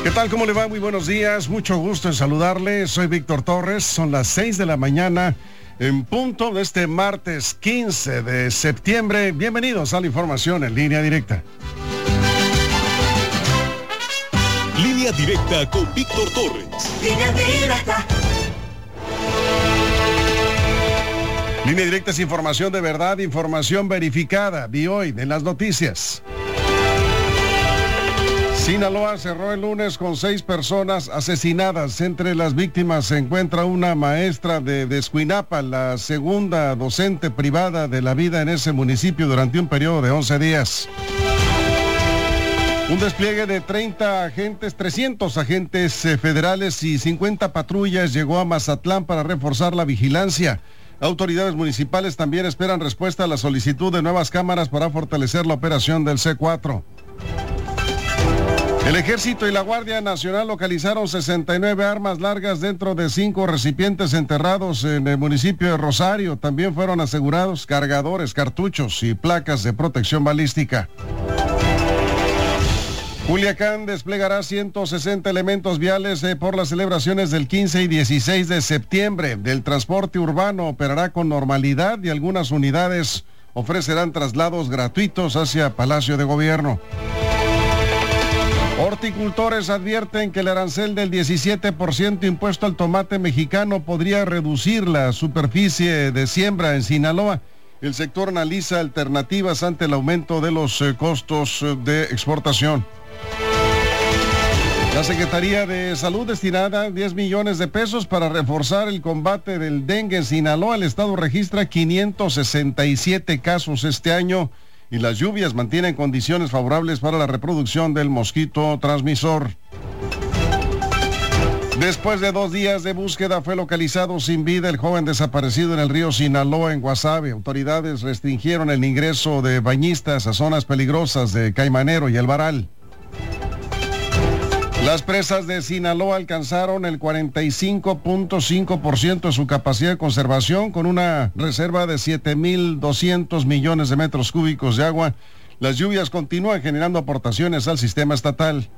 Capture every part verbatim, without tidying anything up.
¿Qué tal? ¿Cómo le va? Muy buenos días. Mucho gusto en saludarle. Soy Víctor Torres. Son las seis de la mañana en punto de este martes quince de septiembre. Bienvenidos a la información en línea directa. Línea directa con Víctor Torres. Línea directa. Línea directa es información de verdad, información verificada. Vi hoy en las noticias. Sinaloa cerró el lunes con seis personas asesinadas. Entre las víctimas se encuentra una maestra de, de Escuinapa, la segunda docente privada de la vida en ese municipio durante un periodo de once días. Un despliegue de treinta agentes, trescientos agentes eh, federales y cincuenta patrullas llegó a Mazatlán para reforzar la vigilancia. Autoridades municipales también esperan respuesta a la solicitud de nuevas cámaras para fortalecer la operación del C cuatro. El Ejército y la Guardia Nacional localizaron sesenta y nueve armas largas dentro de cinco recipientes enterrados en el municipio de Rosario. También fueron asegurados cargadores, cartuchos y placas de protección balística. Culiacán desplegará ciento sesenta elementos viales eh, por las celebraciones del quince y dieciséis de septiembre. Del transporte urbano operará con normalidad y algunas unidades ofrecerán traslados gratuitos hacia Palacio de Gobierno. Horticultores advierten que el arancel del diecisiete por ciento impuesto al tomate mexicano podría reducir la superficie de siembra en Sinaloa. El sector analiza alternativas ante el aumento de los eh, costos eh, de exportación. La Secretaría de Salud destinará diez millones de pesos para reforzar el combate del dengue en Sinaloa. El estado registra quinientos sesenta y siete casos este año y las lluvias mantienen condiciones favorables para la reproducción del mosquito transmisor. Después de dos días de búsqueda fue localizado sin vida el joven desaparecido en el río Sinaloa en Guasave. Autoridades restringieron el ingreso de bañistas a zonas peligrosas de Caimanero y El Varal. Las presas de Sinaloa alcanzaron el cuarenta y cinco punto cinco por ciento de su capacidad de conservación con una reserva de siete mil doscientos millones de metros cúbicos de agua. Las lluvias continúan generando aportaciones al sistema estatal.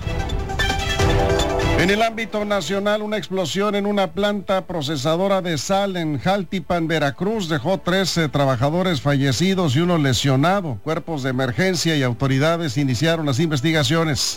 En el ámbito nacional, una explosión en una planta procesadora de sal en Jaltipan, Veracruz, dejó trece trabajadores fallecidos y uno lesionado. Cuerpos de emergencia y autoridades iniciaron las investigaciones.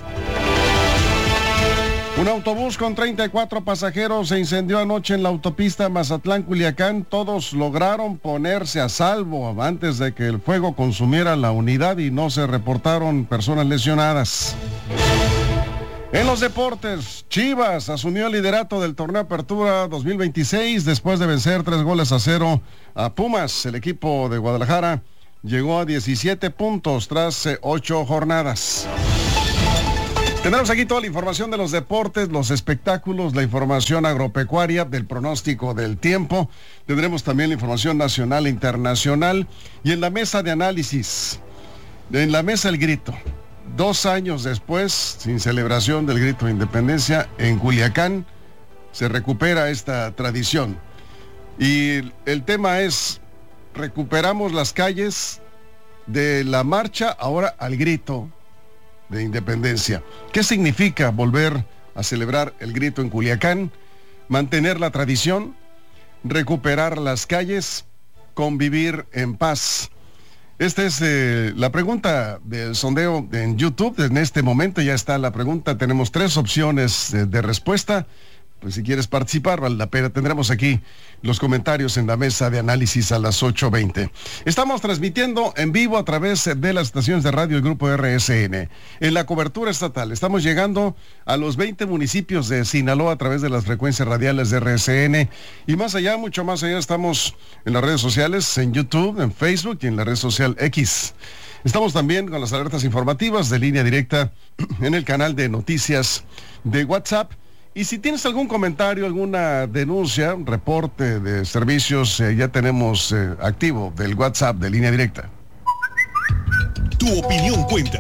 Un autobús con treinta y cuatro pasajeros se incendió anoche en la autopista Mazatlán-Culiacán. Todos lograron ponerse a salvo antes de que el fuego consumiera la unidad y no se reportaron personas lesionadas. En los deportes, Chivas asumió el liderato del torneo Apertura dos mil veintiséis después de vencer tres goles a cero a Pumas. El equipo de Guadalajara llegó a diecisiete puntos tras eh, ocho jornadas. Tendremos aquí toda la información de los deportes, los espectáculos, la información agropecuaria, del pronóstico del tiempo. Tendremos también la información nacional e internacional. Y en la mesa de análisis, en la mesa El Grito. Dos años después, sin celebración del Grito de Independencia, en Culiacán se recupera esta tradición. Y el tema es, recuperamos las calles de la marcha ahora al Grito de Independencia. ¿Qué significa volver a celebrar el Grito en Culiacán? Mantener la tradición, recuperar las calles, convivir en paz. Esta es eh, la pregunta del sondeo en YouTube. En este momento ya está la pregunta. Tenemos tres opciones de, de respuesta. Pues si quieres participar, vale la pena. Tendremos aquí los comentarios en la mesa de análisis a las ocho veinte. Estamos transmitiendo en vivo a través de las estaciones de radio del Grupo R S N. En la cobertura estatal, estamos llegando a los veinte municipios de Sinaloa a través de las frecuencias radiales de R S N. Y más allá, mucho más allá, estamos en las redes sociales, en YouTube, en Facebook y en la red social X. Estamos también con las alertas informativas de línea directa en el canal de noticias de WhatsApp. Y si tienes algún comentario, alguna denuncia, un reporte de servicios, eh, ya tenemos eh, activo del WhatsApp de línea directa. Tu opinión cuenta.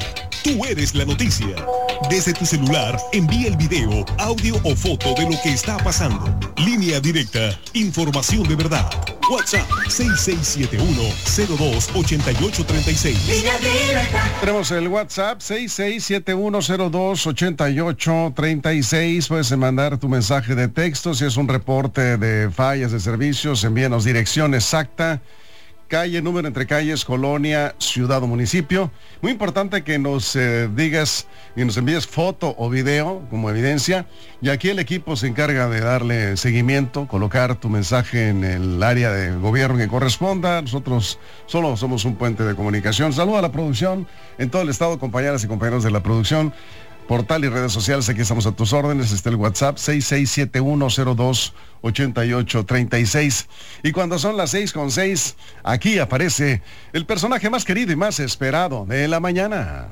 Tú eres la noticia. Desde tu celular, envía el video, audio o foto de lo que está pasando. Línea directa, información de verdad. WhatsApp seis seis siete uno, cero dos, ocho ocho tres seis. Tenemos el WhatsApp seis seis siete uno, cero dos, ocho ocho tres seis. Puedes mandar tu mensaje de texto. Si es un reporte de fallas de servicios, envíanos dirección exacta. Calle, número entre calles, colonia, ciudad o municipio. Muy importante que nos eh, digas y nos envíes foto o video como evidencia. Y aquí el equipo se encarga de darle seguimiento, colocar tu mensaje en el área de gobierno que corresponda. Nosotros solo somos un puente de comunicación. Saludo a la producción en todo el estado, compañeras y compañeros de la producción. Portal y redes sociales, aquí estamos a tus órdenes. Está el WhatsApp seis seis siete uno, cero dos, ocho ocho tres seis. Y cuando son las seis con seis, aquí aparece el personaje más querido y más esperado de la mañana.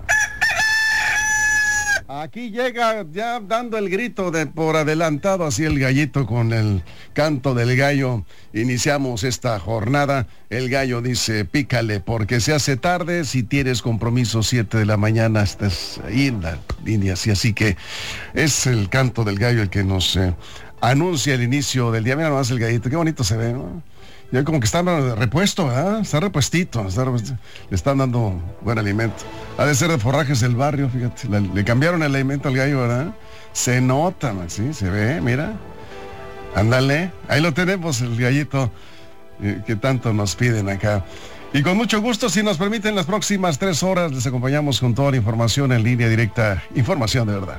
Aquí llega ya dando el grito de por adelantado, así el gallito con el canto del gallo. Iniciamos esta jornada. El gallo dice, pícale porque se hace tarde. Si tienes compromiso siete de la mañana, estás ahí en la línea. Así, así que es el canto del gallo el que nos eh, anuncia el inicio del día. Mira nomás el gallito, qué bonito se ve, ¿no? Ya como que está repuesto, ¿verdad? Está repuestito, está repuesto. Le están dando buen alimento. Ha de ser de forrajes del barrio, fíjate. Le, le cambiaron el alimento al gallo, ¿verdad? Se nota, sí, se ve, mira. Ándale, ahí lo tenemos, el gallito eh, que tanto nos piden acá. Y con mucho gusto, si nos permiten, las próximas tres horas les acompañamos con toda la información en línea directa. Información de verdad.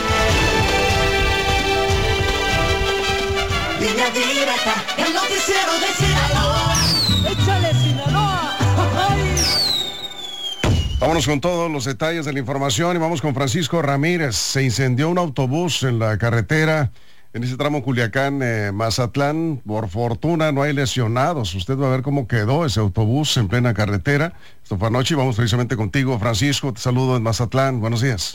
Línea directa, el noticiero de Sinaloa. ¡Échale, Sinaloa! Vámonos con todos los detalles de la información y vamos con Francisco Ramírez. Se incendió un autobús en la carretera, en ese tramo Culiacán-Mazatlán. Eh, Por fortuna no hay lesionados. Usted va a ver cómo quedó ese autobús en plena carretera. Esto fue anoche y vamos precisamente contigo, Francisco. Te saludo en Mazatlán. Buenos días.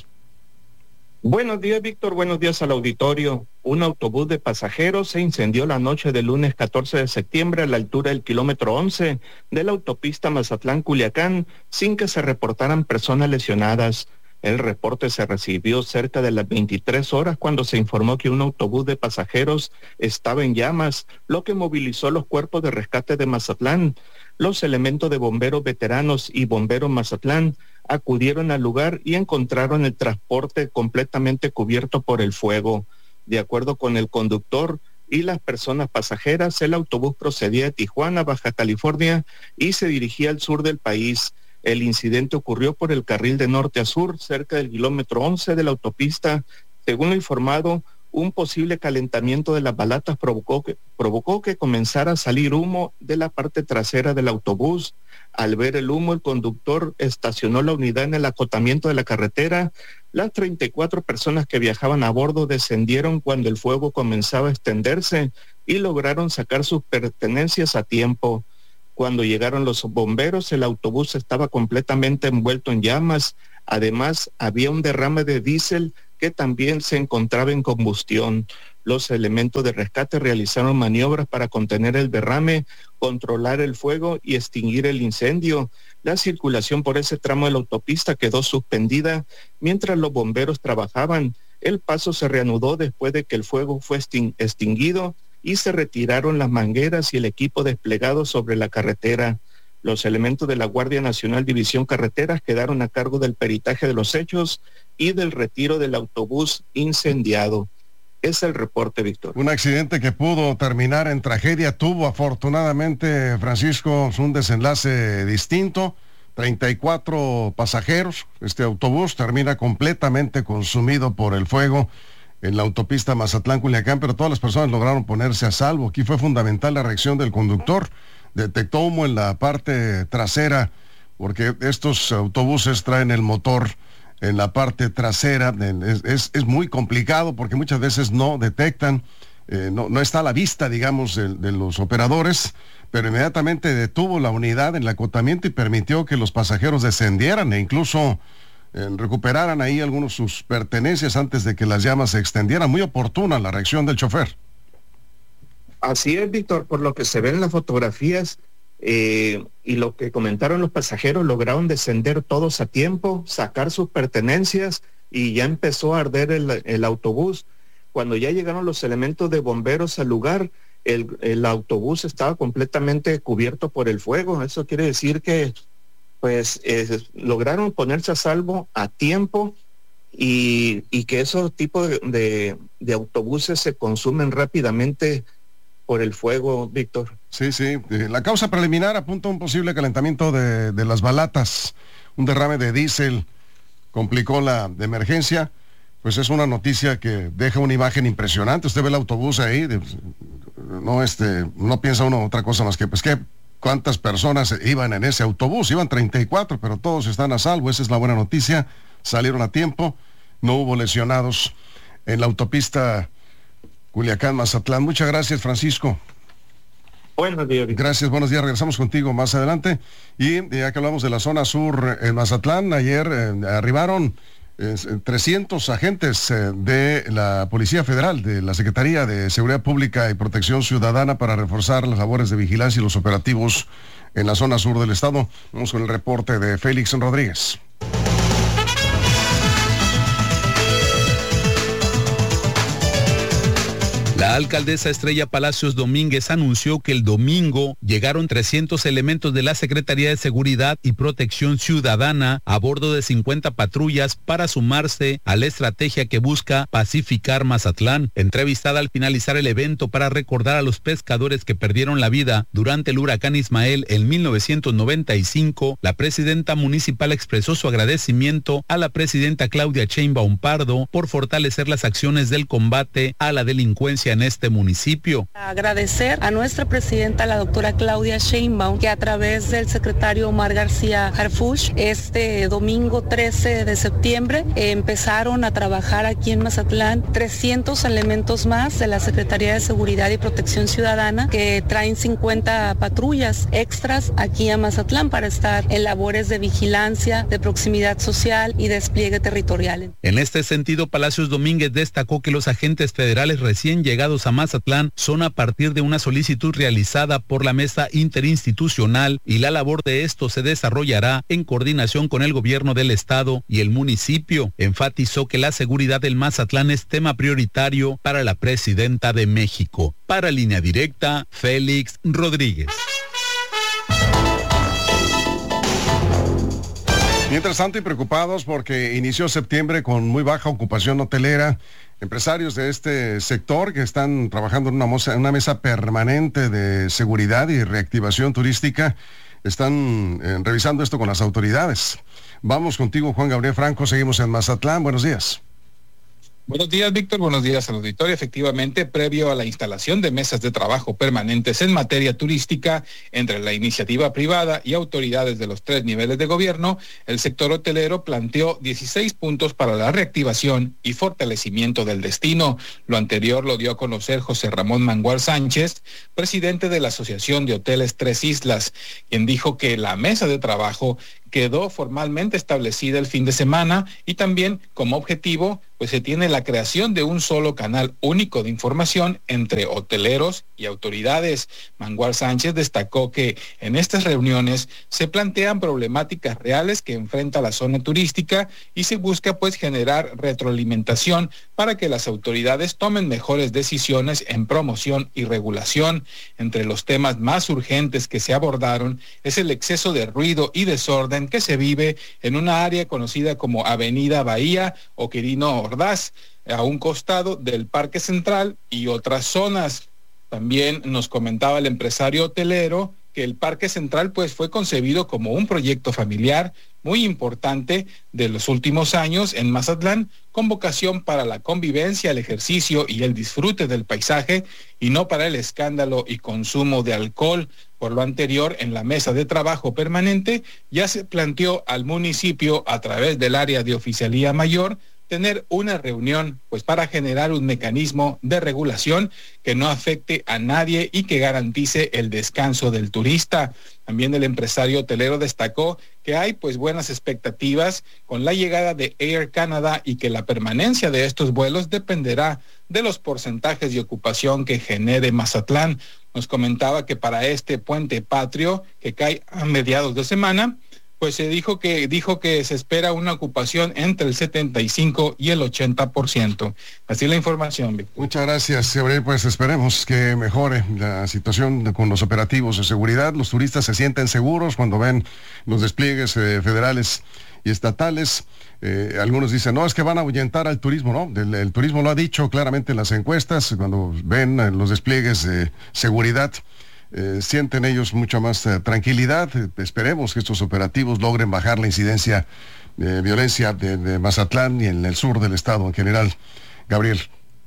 Buenos días, Víctor. Buenos días al auditorio. Un autobús de pasajeros se incendió la noche del lunes catorce de septiembre a la altura del kilómetro once de la autopista Mazatlán-Culiacán, sin que se reportaran personas lesionadas. El reporte se recibió cerca de las veintitrés horas cuando se informó que un autobús de pasajeros estaba en llamas, lo que movilizó los cuerpos de rescate de Mazatlán. Los elementos de bomberos veteranos y bomberos Mazatlán acudieron al lugar y encontraron el transporte completamente cubierto por el fuego. De acuerdo con el conductor y las personas pasajeras, el autobús procedía de Tijuana, Baja California, y se dirigía al sur del país. El incidente ocurrió por el carril de norte a sur, cerca del kilómetro once de la autopista. Según lo informado, un posible calentamiento de las balatas provocó que, provocó que comenzara a salir humo de la parte trasera del autobús. Al ver el humo, el conductor estacionó la unidad en el acotamiento de la carretera. Las treinta y cuatro personas que viajaban a bordo descendieron cuando el fuego comenzaba a extenderse y lograron sacar sus pertenencias a tiempo. Cuando llegaron los bomberos, el autobús estaba completamente envuelto en llamas. Además, había un derrame de diésel que también se encontraba en combustión. Los elementos de rescate realizaron maniobras para contener el derrame, controlar el fuego y extinguir el incendio. La circulación por ese tramo de la autopista quedó suspendida mientras los bomberos trabajaban. El paso se reanudó después de que el fuego fue extinguido y se retiraron las mangueras y el equipo desplegado sobre la carretera. Los elementos de la Guardia Nacional División Carreteras quedaron a cargo del peritaje de los hechos y del retiro del autobús incendiado. Es el reporte, Víctor. Un accidente que pudo terminar en tragedia tuvo afortunadamente, Francisco, un desenlace distinto. treinta y cuatro pasajeros. Este autobús termina completamente consumido por el fuego en la autopista Mazatlán-Culiacán, pero todas las personas lograron ponerse a salvo. Aquí fue fundamental la reacción del conductor. Detectó humo en la parte trasera, porque estos autobuses traen el motor en la parte trasera. Es, es, es muy complicado porque muchas veces no detectan, eh, no, no está a la vista, digamos, de, de los operadores, pero inmediatamente detuvo la unidad en el acotamiento y permitió que los pasajeros descendieran e incluso eh, recuperaran ahí algunos de sus pertenencias antes de que las llamas se extendieran. Muy oportuna la reacción del chofer. Así es, Víctor, por lo que se ve en las fotografías, Eh, y lo que comentaron los pasajeros, lograron descender todos a tiempo, sacar sus pertenencias y ya empezó a arder el, el autobús. Cuando ya llegaron los elementos de bomberos al lugar, el, el autobús estaba completamente cubierto por el fuego. Eso quiere decir que pues eh, lograron ponerse a salvo a tiempo y, y que esos tipos de, de, de autobuses se consumen rápidamente por el fuego, Víctor. Sí, sí. La causa preliminar apunta a un posible calentamiento de, de las balatas. Un derrame de diésel complicó la de emergencia. Pues es una noticia que deja una imagen impresionante. Usted ve el autobús ahí, de, no, este, no piensa uno otra cosa más que, pues, que cuántas personas iban en ese autobús. Iban treinta y cuatro, pero todos están a salvo. Esa es la buena noticia. Salieron a tiempo. No hubo lesionados en la autopista Culiacán-Mazatlán. Muchas gracias, Francisco. Buenos días. Gracias, buenos días. Regresamos contigo más adelante. Y ya que hablamos de la zona sur en Mazatlán, ayer eh, arribaron eh, trescientos agentes eh, de la Policía Federal, de la Secretaría de Seguridad Pública y Protección Ciudadana para reforzar las labores de vigilancia y los operativos en la zona sur del estado. Vamos con el reporte de Félix Rodríguez. La alcaldesa Estrella Palacios Domínguez anunció que el domingo llegaron trescientos elementos de la Secretaría de Seguridad y Protección Ciudadana a bordo de cincuenta patrullas para sumarse a la estrategia que busca pacificar Mazatlán. Entrevistada al finalizar el evento para recordar a los pescadores que perdieron la vida durante el huracán Ismael en mil novecientos noventa y cinco, la presidenta municipal expresó su agradecimiento a la presidenta Claudia Sheinbaum Pardo por fortalecer las acciones del combate a la delincuencia en este municipio. Agradecer a nuestra presidenta, la doctora Claudia Sheinbaum, que a través del secretario Omar García Harfuch, este domingo trece de septiembre, eh, empezaron a trabajar aquí en Mazatlán trescientos elementos más de la Secretaría de Seguridad y Protección Ciudadana, que traen cincuenta patrullas extras aquí a Mazatlán para estar en labores de vigilancia, de proximidad social y despliegue territorial. En este sentido, Palacios Domínguez destacó que los agentes federales recién llegados a Mazatlán son a partir de una solicitud realizada por la Mesa Interinstitucional y la labor de esto se desarrollará en coordinación con el gobierno del estado y el municipio. Enfatizó que la seguridad del Mazatlán es tema prioritario para la presidenta de México. Para Línea Directa, Félix Rodríguez. Mientras tanto, y preocupados porque inició septiembre con muy baja ocupación hotelera, empresarios de este sector que están trabajando en una, moza, una mesa permanente de seguridad y reactivación turística están eh, revisando esto con las autoridades. Vamos contigo, Juan Gabriel Franco, seguimos en Mazatlán. Buenos días. Buenos días, Víctor. Buenos días al auditorio. Efectivamente, previo a la instalación de mesas de trabajo permanentes en materia turística entre la iniciativa privada y autoridades de los tres niveles de gobierno, el sector hotelero planteó dieciséis puntos para la reactivación y fortalecimiento del destino. Lo anterior lo dio a conocer José Ramón Mangual Sánchez, presidente de la Asociación de Hoteles Tres Islas, quien dijo que la mesa de trabajo quedó formalmente establecida el fin de semana y también como objetivo pues se tiene la creación de un solo canal único de información entre hoteleros y autoridades. Mangual Sánchez destacó que en estas reuniones se plantean problemáticas reales que enfrenta la zona turística y se busca pues generar retroalimentación para que las autoridades tomen mejores decisiones en promoción y regulación. Entre los temas más urgentes que se abordaron es el exceso de ruido y desorden que se vive en una área conocida como Avenida Bahía o Quirino Ordaz, a un costado del Parque Central y otras zonas. También nos comentaba el empresario hotelero que el Parque Central pues fue concebido como un proyecto familiar muy importante de los últimos años en Mazatlán, con vocación para la convivencia, el ejercicio y el disfrute del paisaje y no para el escándalo y consumo de alcohol. Por lo anterior, en la mesa de trabajo permanente ya se planteó al municipio a través del área de oficialía mayor tener una reunión pues para generar un mecanismo de regulación que no afecte a nadie y que garantice el descanso del turista. También el empresario hotelero destacó que hay pues buenas expectativas con la llegada de Air Canada y que la permanencia de estos vuelos dependerá de los porcentajes de ocupación que genere Mazatlán. Nos comentaba que para este puente patrio que cae a mediados de semana, pues se dijo que dijo que se espera una ocupación entre el setenta y cinco y el ochenta por ciento. Así la información, Víctor. Muchas gracias, Gabriel. Pues esperemos que mejore la situación con los operativos de seguridad. Los turistas se sienten seguros cuando ven los despliegues eh, federales y estatales. Eh, algunos dicen, no, es que van a ahuyentar al turismo, ¿no? El, el turismo lo ha dicho claramente en las encuestas, cuando ven eh, los despliegues de seguridad. Eh, sienten ellos mucha más eh, tranquilidad. Eh, esperemos que estos operativos logren bajar la incidencia de violencia de, de Mazatlán y en el sur del estado en general. Gabriel.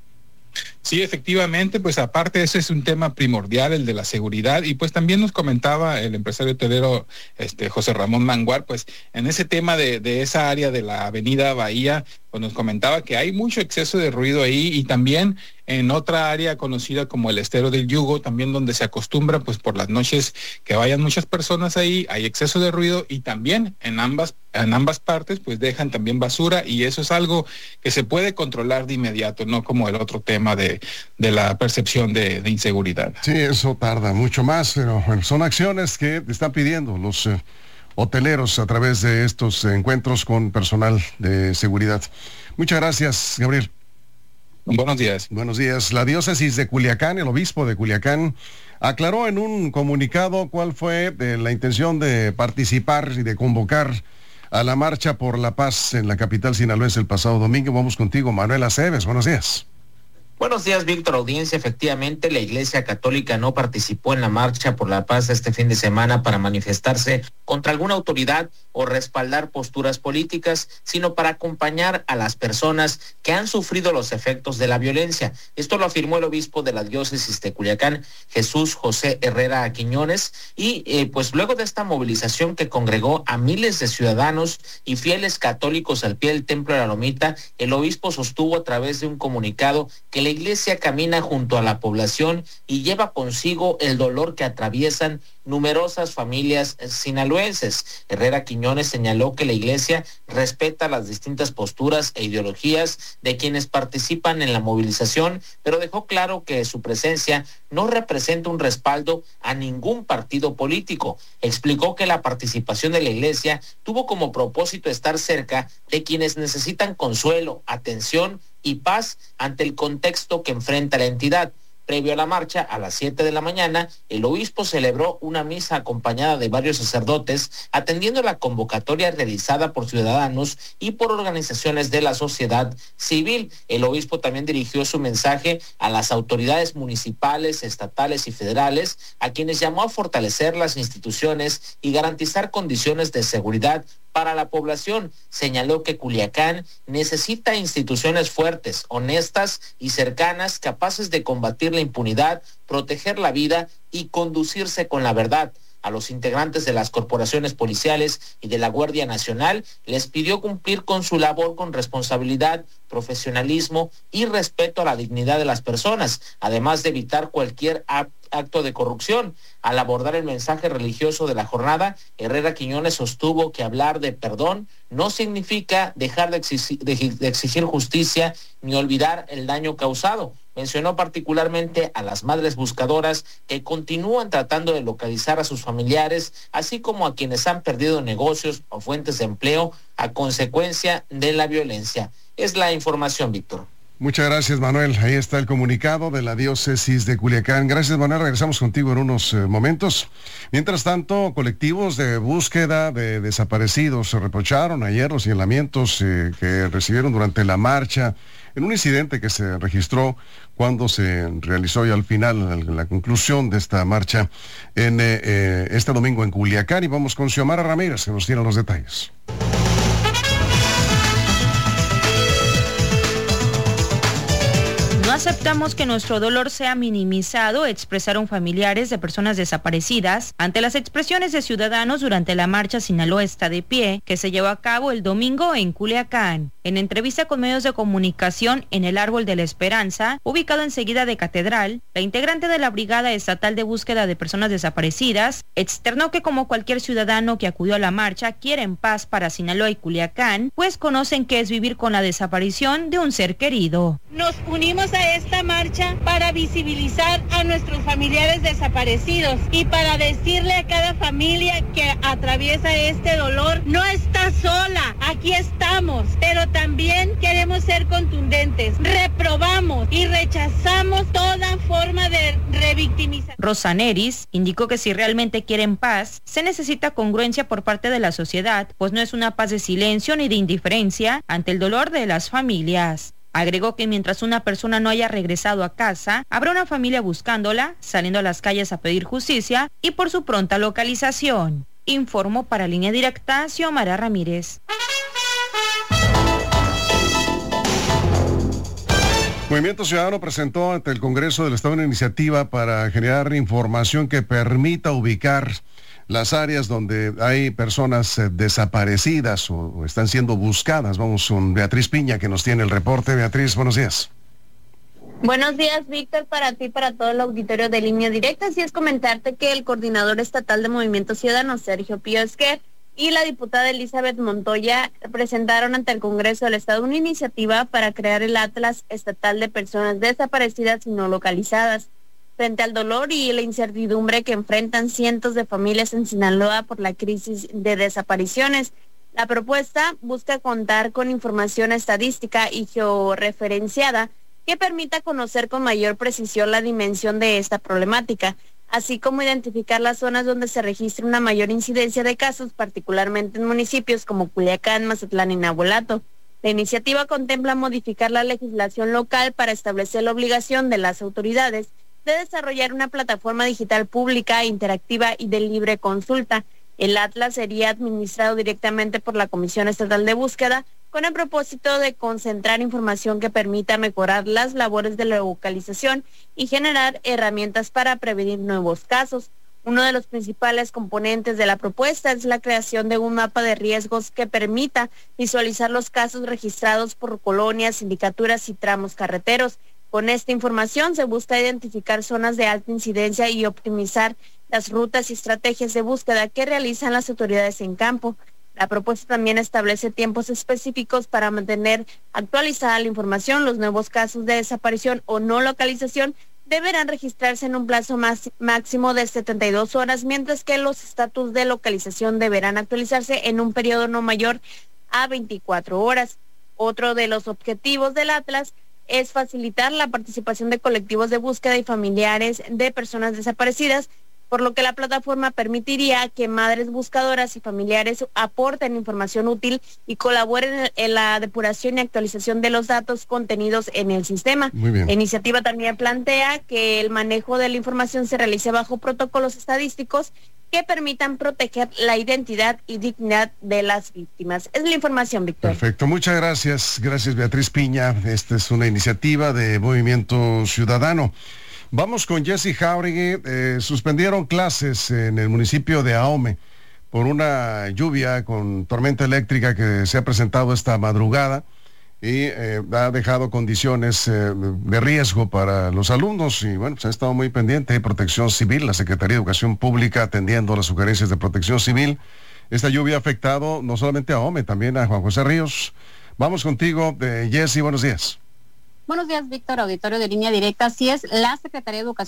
Sí, efectivamente, pues aparte ese es un tema primordial, el de la seguridad, y pues también nos comentaba el empresario hotelero este, José Ramón Manguar, pues en ese tema de, de esa área de la avenida Bahía, pues nos comentaba que hay mucho exceso de ruido ahí, y también en otra área conocida como el Estero del Yugo, también donde se acostumbra pues por las noches que vayan muchas personas ahí, hay exceso de ruido, y también en ambas, en ambas partes pues dejan también basura, y eso es algo que se puede controlar de inmediato, no como el otro tema de, de la percepción de, de inseguridad. Sí, eso tarda mucho más, pero bueno, son acciones que están pidiendo los eh, hoteleros a través de estos encuentros con personal de seguridad. Muchas gracias, Gabriel. Buenos días. Buenos días. La diócesis de Culiacán, el obispo de Culiacán, aclaró en un comunicado cuál fue de la intención de participar y de convocar a la Marcha por la Paz en la capital sinaloense el pasado domingo. Vamos contigo, Manuel Aceves. Buenos días. Buenos días, Víctor. Audiencia, efectivamente, la Iglesia Católica no participó en la Marcha por la Paz este fin de semana para manifestarse contra alguna autoridad o respaldar posturas políticas, sino para acompañar a las personas que han sufrido los efectos de la violencia. Esto lo afirmó el obispo de la diócesis de Culiacán, Jesús José Herrera Quiñones, y eh, pues luego de esta movilización que congregó a miles de ciudadanos y fieles católicos al pie del Templo de la Lomita, el obispo sostuvo a través de un comunicado que la Iglesia camina junto a la población y lleva consigo el dolor que atraviesan numerosas familias sinaloenses. Herrera Quiñones señaló que la Iglesia respeta las distintas posturas e ideologías de quienes participan en la movilización, pero dejó claro que su presencia no representa un respaldo a ningún partido político. Explicó que la participación de la Iglesia tuvo como propósito estar cerca de quienes necesitan consuelo, atención y paz ante el contexto que enfrenta la entidad. Previo a la marcha, a las siete de la mañana, el obispo celebró una misa acompañada de varios sacerdotes, atendiendo la convocatoria realizada por ciudadanos y por organizaciones de la sociedad civil. El obispo también dirigió su mensaje a las autoridades municipales, estatales y federales, a quienes llamó a fortalecer las instituciones y garantizar condiciones de seguridad para la población. Señaló que Culiacán necesita instituciones fuertes, honestas y cercanas, capaces de combatir la impunidad, proteger la vida y conducirse con la verdad. A los integrantes de las corporaciones policiales y de la Guardia Nacional les pidió cumplir con su labor con responsabilidad, profesionalismo y respeto a la dignidad de las personas, además de evitar cualquier acto de corrupción. Al abordar el mensaje religioso de la jornada, Herrera Quiñones sostuvo que hablar de perdón no significa dejar de exigir, de, de exigir justicia ni olvidar el daño causado. Mencionó particularmente a las madres buscadoras que continúan tratando de localizar a sus familiares, así como a quienes han perdido negocios o fuentes de empleo a consecuencia de la violencia. Es la información, Víctor. Muchas gracias, Manuel. Ahí está el comunicado de la diócesis de Culiacán. Gracias, Manuel. Regresamos contigo en unos eh, momentos. Mientras tanto, colectivos de búsqueda de desaparecidos se reprocharon ayer los señalamientos eh, que recibieron durante la marcha en un incidente que se registró cuando se realizó ya al final la conclusión de esta marcha en eh, eh, este domingo en Culiacán. Y vamos con Xiomara Ramírez, que nos tiene los detalles. No aceptamos que nuestro dolor sea minimizado, expresaron familiares de personas desaparecidas ante las expresiones de ciudadanos durante la marcha Sinaloa está de pie, que se llevó a cabo el domingo en Culiacán. En entrevista con medios de comunicación en el Árbol de la Esperanza, ubicado enseguida de Catedral, la integrante de la Brigada Estatal de Búsqueda de Personas Desaparecidas externó que como cualquier ciudadano que acudió a la marcha quieren paz para Sinaloa y Culiacán, pues conocen qué es vivir con la desaparición de un ser querido. Nos unimos a esta marcha para visibilizar a nuestros familiares desaparecidos y para decirle a cada familia que atraviesa este dolor, no está sola, aquí estamos, pero también queremos ser contundentes, reprobamos y rechazamos toda forma de revictimización. Rosa Neris indicó que si realmente quieren paz, se necesita congruencia por parte de la sociedad, pues no es una paz de silencio ni de indiferencia ante el dolor de las familias. Agregó que mientras una persona no haya regresado a casa, habrá una familia buscándola, saliendo a las calles a pedir justicia y por su pronta localización. Informó para Línea Directa Xiomara Ramírez. Movimiento Ciudadano presentó ante el Congreso del Estado una iniciativa para generar información que permita ubicar las áreas donde hay personas eh, desaparecidas o, o están siendo buscadas. Vamos con Beatriz Piña, que nos tiene el reporte. Beatriz, buenos días. Buenos días, Víctor, para ti y para todo el auditorio de Línea Directa. Así es comentarte que el coordinador estatal de Movimiento Ciudadano, Sergio Pío Esquer, y la diputada Elizabeth Montoya presentaron ante el Congreso del Estado una iniciativa para crear el Atlas Estatal de Personas Desaparecidas y No Localizadas. Frente al dolor y la incertidumbre que enfrentan cientos de familias en Sinaloa por la crisis de desapariciones, la propuesta busca contar con información estadística y georreferenciada que permita conocer con mayor precisión la dimensión de esta problemática, así como identificar las zonas donde se registra una mayor incidencia de casos, particularmente en municipios como Culiacán, Mazatlán y Navolato. La iniciativa contempla modificar la legislación local para establecer la obligación de las autoridades de desarrollar una plataforma digital pública, interactiva y de libre consulta. El Atlas sería administrado directamente por la Comisión Estatal de Búsqueda, con el propósito de concentrar información que permita mejorar las labores de localización y generar herramientas para prevenir nuevos casos. Uno de los principales componentes de la propuesta es la creación de un mapa de riesgos que permita visualizar los casos registrados por colonias, sindicaturas y tramos carreteros. Con esta información se busca identificar zonas de alta incidencia y optimizar las rutas y estrategias de búsqueda que realizan las autoridades en campo. La propuesta también establece tiempos específicos para mantener actualizada la información. Los nuevos casos de desaparición o no localización deberán registrarse en un plazo más, máximo de setenta y dos horas, mientras que los estatus de localización deberán actualizarse en un periodo no mayor a veinticuatro horas. Otro de los objetivos del Atlas es facilitar la participación de colectivos de búsqueda y familiares de personas desaparecidas, por lo que la plataforma permitiría que madres buscadoras y familiares aporten información útil y colaboren en la depuración y actualización de los datos contenidos en el sistema. Muy bien. La iniciativa también plantea que el manejo de la información se realice bajo protocolos estadísticos que permitan proteger la identidad y dignidad de las víctimas. Es la información, Víctor. Perfecto, muchas gracias. Gracias, Beatriz Piña. Esta es una iniciativa de Movimiento Ciudadano. Vamos con Jessy Jauregui. Eh, suspendieron clases en el municipio de Ahome por una lluvia con tormenta eléctrica que se ha presentado esta madrugada y eh, ha dejado condiciones eh, de riesgo para los alumnos y bueno, se ha estado muy pendiente de Protección Civil, la Secretaría de Educación Pública atendiendo las sugerencias de Protección Civil. Esta lluvia ha afectado no solamente a Ahome, también a Juan José Ríos. Vamos contigo, eh, Jessy, buenos días. Buenos días, Víctor, auditorio de Línea Directa. Así es, la Secretaría de Educación